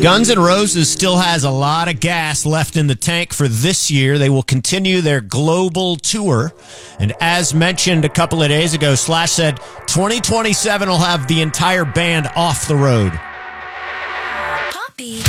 Guns N' Roses still has a lot of gas left in the tank for this year. They will continue their global tour. And as mentioned a couple of days ago, Slash said 2027 will have the entire band off the road.